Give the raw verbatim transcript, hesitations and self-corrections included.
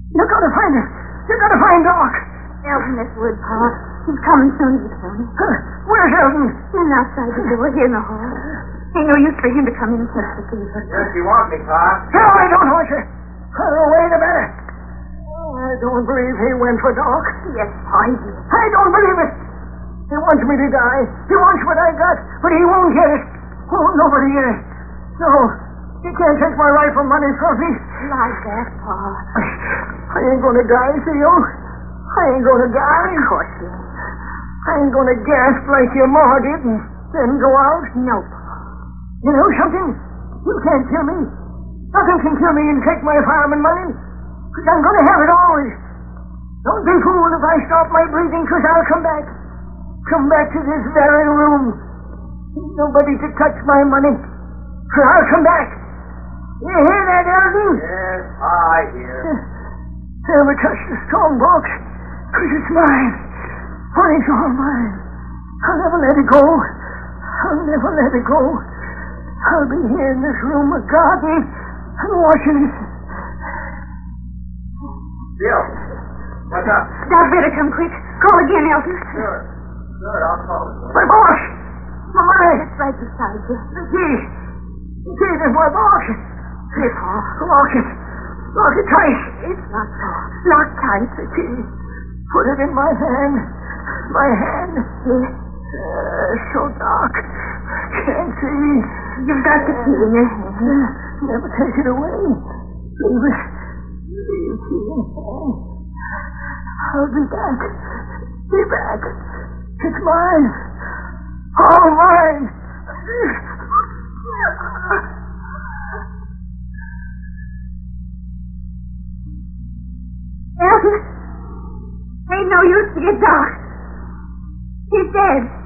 You gotta find her. You gotta find Doc. Elton this wood, Pa. He's coming soon, he's coming. Huh. Where's Elton? In outside the door, here in the hall. Ain't no use for him to come in and touch the fever. Yes, you want me, Pa? No, I don't want you. Oh, wait a minute. Oh, I don't believe he went for Doc. Yes, Pa, he did. I don't believe it. He wants me to die. He wants what I got, but he won't get it. Oh, nobody get it. No, he can't take my rifle money from me. Like that, Pa. I, I ain't gonna die, Theo. I ain't gonna die. Of course you ain't. I ain't gonna gasp like your ma did and then go out. No, Pa. You know something? You can't kill me. Nothing can kill me and take my farm and money. Because I'm gonna have it always. Don't be fooled if I stop my breathing, because I'll come back. Come back to this very room. Ain't nobody to touch my money. For I'll come back. You hear that, Elton? Yes, I hear. Never touch the strong box, because it's mine. Money's all mine. I'll never let it go. I'll never let it go. I'll be here in this room of garden and watching it. Bill, what's up? Doc better come quick. Call again, Elton. Sure. Sure, I'll call it. My boss! My money! It's right beside you. The key! The key is my box! Here, Pa. Lock it! Lock it tight! It's locked, Pa. Locked tight. The key. Put it in my hand. My hand. Here. Uh, so dark. Can't see. You've got the key in your hand. Never take it away. Leave it. Leave it in hand. I'll be back. Be back. It's mine. All mine. Elton, ain't no use to get Doc. He's dead.